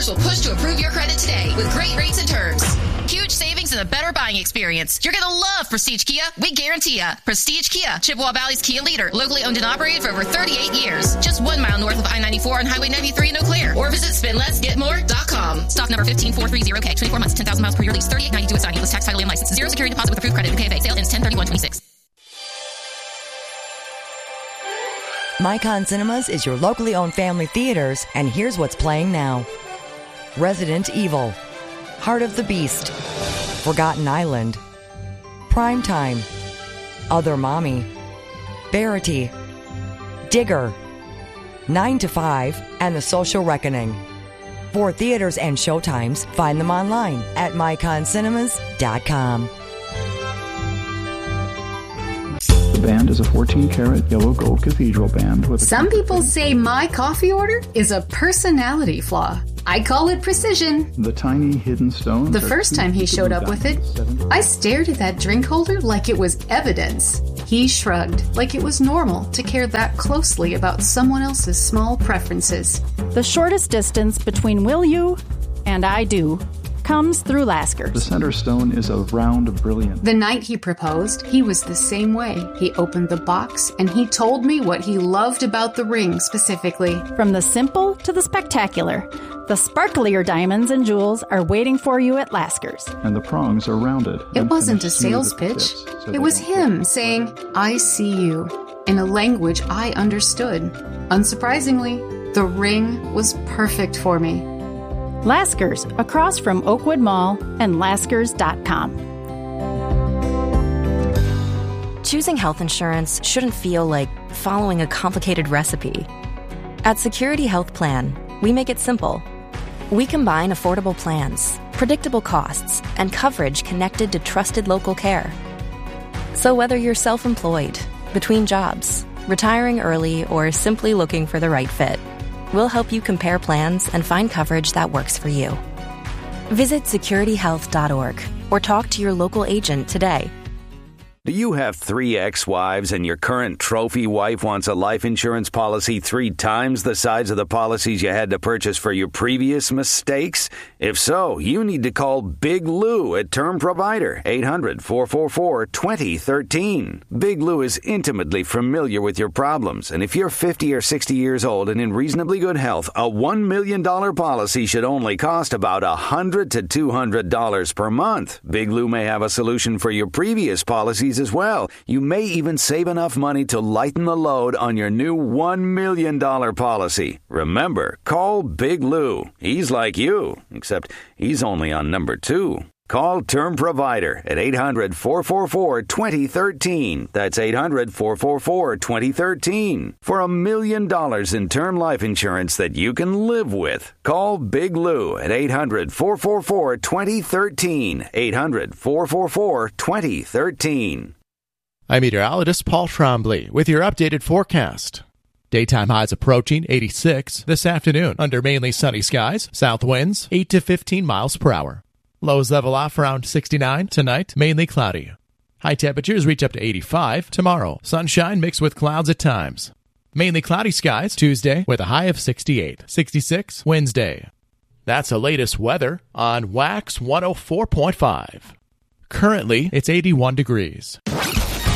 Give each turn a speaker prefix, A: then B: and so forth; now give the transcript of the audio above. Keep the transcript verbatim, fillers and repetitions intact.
A: will push to approve your credit today with great rates and terms. Huge savings and a better buying experience. You're going to love Prestige Kia. We guarantee ya. Prestige Kia, Chippewa Valley's Kia leader. Locally owned and operated for over thirty-eight years. Just one mile north of I ninety-four on Highway ninety-three in Eau Claire. Or visit spend less get more dot com. Stock number one five four three zero K. twenty-four months, ten thousand miles per year lease. thirty-eight ninety-two with signing plus tax, title, and license. Zero security deposit with approved credit. P F A. Sale ends ten thirty-one twenty-six.
B: Micon Cinemas is your locally owned family theaters, and here's what's playing now. Resident Evil, Heart of the Beast, Forgotten Island, Primetime, Other Mommy, Verity, Digger, nine to five, and The Social Reckoning. For theaters and showtimes, find them online at micon cinemas dot com.
C: The band is a fourteen karat yellow gold cathedral band with a
D: Some people say my coffee order is a personality flaw. I call it precision.
C: The tiny hidden stones.
D: The first time he showed up with it, I stared at that drink holder like it was evidence. He shrugged like it was normal to care that closely about someone else's small preferences.
E: The shortest distance between will you and I do comes through Lasker's.
C: The center stone is a round brilliant.
D: The night he proposed, he was the same way. He opened the box and he told me what he loved about the ring specifically.
E: From the simple to the spectacular, the sparklier diamonds and jewels are waiting for you at Lasker's.
C: And the prongs are rounded.
D: It wasn't a sales pitch.
C: So
D: it was him saying, I see you, in a language I understood. Unsurprisingly, the ring was perfect for me.
E: Lasker's, across from Oakwood Mall and Laskers dot com.
F: Choosing health insurance shouldn't feel like following a complicated recipe. At Security Health Plan, we make it simple. We combine affordable plans, predictable costs, and coverage connected to trusted local care. So whether you're self-employed, between jobs, retiring early, or simply looking for the right fit, we'll help you compare plans and find coverage that works for you. Visit security health dot org or talk to your local agent today.
G: Do you have three ex-wives and your current trophy wife wants a life insurance policy three times the size of the policies you had to purchase for your previous mistakes? If so, you need to call Big Lou at Term Provider, eight hundred, four four four, two zero one three. Big Lou is intimately familiar with your problems, and if you're fifty or sixty years old and in reasonably good health, a one million dollars policy should only cost about one hundred to two hundred dollars per month. Big Lou may have a solution for your previous policies as well. You may even save enough money to lighten the load on your new one million dollars policy. Remember, call Big Lou. He's like you, except he's only on number two. Call Term Provider at eight hundred, four four four, two zero one three. That's eight hundred, four four four, two zero one three. For a million dollars in term life insurance that you can live with. Call Big Lou at eight hundred, four four four, two zero one three. eight hundred, four four four, two zero one three.
H: I'm meteorologist Paul Trombley with your updated forecast. Daytime highs approaching eighty-six this afternoon under mainly sunny skies. South winds eight to fifteen miles per hour. Lows level off around sixty-nine tonight, mainly cloudy. High temperatures reach up to eighty-five tomorrow. Sunshine mixed with clouds at times. Mainly cloudy skies Tuesday with a high of sixty-eight. sixty-six Wednesday. That's the latest weather on Wax one oh four point five. Currently, it's eighty-one degrees.